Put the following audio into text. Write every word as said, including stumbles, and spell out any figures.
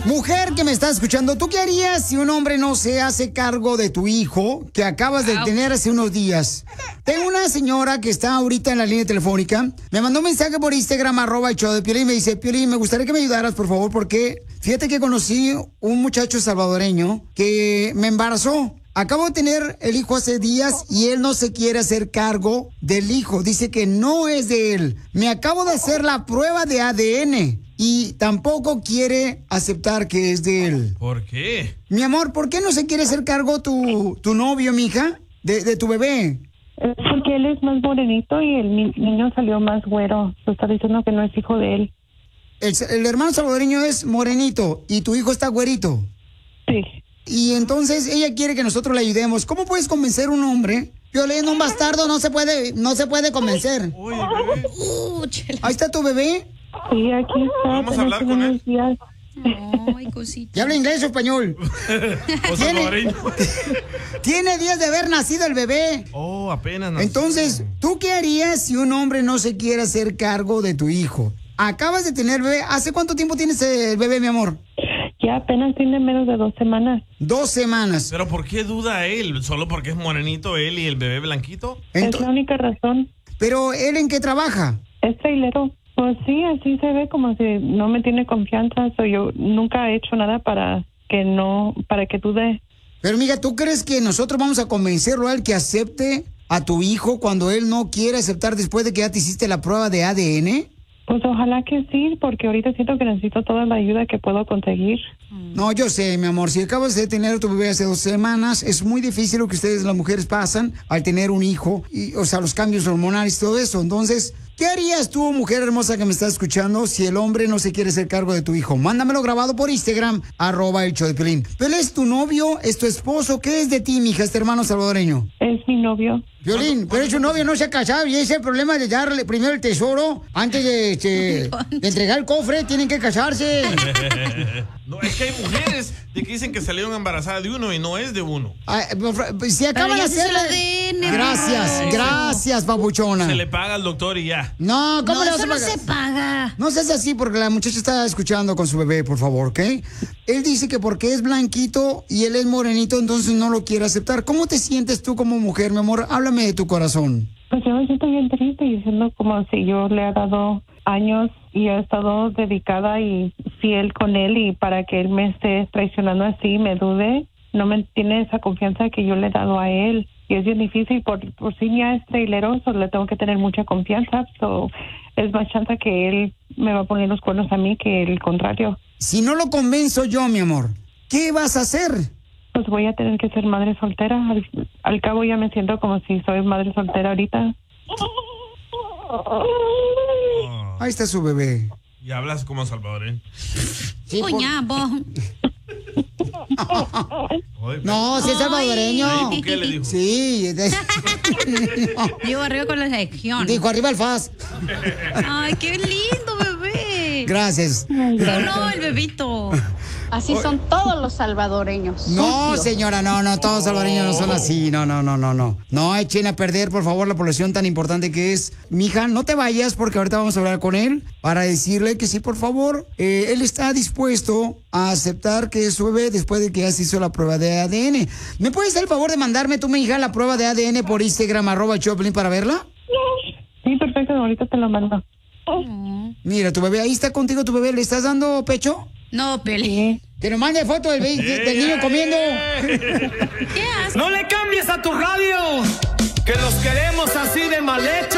Mujer que me está escuchando, ¿tú qué harías si un hombre no se hace cargo de tu hijo que acabas de tener hace unos días? Tengo una señora que está ahorita en la línea telefónica. Me mandó un mensaje por Instagram, arroba el show de Piolín, y me dice, Piolín, me gustaría que me ayudaras, por favor, porque fíjate que conocí un muchacho salvadoreño que me embarazó. Acabo de tener el hijo hace días y él no se quiere hacer cargo del hijo. Dice que no es de él. Me acabo de hacer la prueba de A D N y tampoco quiere aceptar que es de él. ¿Por qué? Mi amor, ¿por qué no se quiere hacer cargo tu, tu novio, mija, de, de tu bebé? Es porque él es más morenito y el ni- niño salió más güero. Se está diciendo que no es hijo de él. El, el hermano salvadoreño es morenito y tu hijo está güerito. Sí. Y entonces ella quiere que nosotros le ayudemos. ¿Cómo puedes convencer a un hombre? Piolín, un bastardo no se puede, no se puede convencer. Uy, bebé. Uh, chela. Ahí está tu bebé. Sí, aquí está. Vamos a hablar apenas con él. unos días. Ay, cosita. ¿Ya habla inglés o español? O salvadoreño. Tiene días de haber nacido el bebé. Oh, apenas nació. Entonces, ¿tú qué harías si un hombre no se quiere hacer cargo de tu hijo? Acabas de tener bebé. ¿Hace cuánto tiempo tienes el bebé, mi amor? Ya apenas tiene menos de dos semanas. Dos semanas. ¿Pero por qué duda él? ¿Solo porque es morenito él y el bebé blanquito? Ento- Es la única razón. ¿Pero él en qué trabaja? Es trailero. Pues sí, así se ve como si no me tiene confianza. So yo nunca he hecho nada para que no, para que dude. Pero, mija, ¿tú crees que nosotros vamos a convencerlo a él que acepte a tu hijo cuando él no quiere aceptar después de que ya te hiciste la prueba de A D N? Pues ojalá que sí, porque ahorita siento que necesito toda la ayuda que puedo conseguir. No, yo sé, mi amor, si acabas de tener a tu bebé hace dos semanas, es muy difícil lo que ustedes, las mujeres, pasan al tener un hijo, y, o sea, los cambios hormonales y todo eso. Entonces, ¿qué harías tú, mujer hermosa que me está escuchando, si el hombre no se quiere hacer cargo de tu hijo? Mándamelo grabado por Instagram, arroba el show de Piolín. ¿Pero es tu novio, es tu esposo? ¿Qué es de ti, mija, este hermano salvadoreño? Es mi novio. Violín, pero es su novio, no se ha casado y ese es el problema de darle primero el tesoro antes de, este, de entregar el cofre, tienen que casarse. No, es que hay mujeres de que dicen que salieron embarazadas de uno y no es de uno. Ay, si acaban de ya se hizo hacer... el A D N, Gracias, bro. gracias, papuchona. Se le paga al doctor y ya. No, ¿cómo No, le vas eso a no pagar? se paga. No seas así porque la muchacha está escuchando con su bebé, por favor, ¿ok? Él dice que porque es blanquito y él es morenito, entonces no lo quiere aceptar. ¿Cómo te sientes tú como mujer, mi amor? Háblame de tu corazón. Pues yo me siento bien triste diciendo como si yo le he dado años y he estado dedicada y fiel con él y para que él me esté traicionando así, me dude, no me tiene esa confianza que yo le he dado a él. Y es bien difícil, por, por si ya es trailero, so le tengo que tener mucha confianza, so es más chance que él me va a poner los cuernos a mí que el contrario. Si no lo convenzo yo, mi amor, ¿qué vas a hacer? Pues voy a tener que ser madre soltera. Al, al cabo ya me siento como si soy madre soltera ahorita. Ahí está su bebé. Y hablas como salvadoreño. Sí, por- Coñapo. Oye, No, si es salvadoreño. Ay, ¿qué le dijo? Sí. de- Digo arriba con la sección. Dijo arriba el faz. Ay, qué lindo, bebé. Gracias. No, no, el bebito. Así son todos los salvadoreños. No, sucios. señora, no, no, todos salvadoreños no son así, no, no, no, no, no. No echen a perder, por favor, la población tan importante que es. Mija, no te vayas porque ahorita vamos a hablar con él para decirle que sí, por favor, eh, él está dispuesto a aceptar que es su bebé después de que ya se hizo la prueba de A D N. ¿Me puedes hacer el favor de mandarme tú, mi hija, la prueba de A D N por Instagram, arroba Choplin, para verla? Sí, perfecto, ahorita te lo mando. Mira, tu bebé, ahí está contigo tu bebé, ¿le estás dando pecho? No, Peli. Sí. Que nos mande foto del, be- del niño comiendo. ¿Qué haces? No le cambies a tu radio, que los queremos así de mal hechos.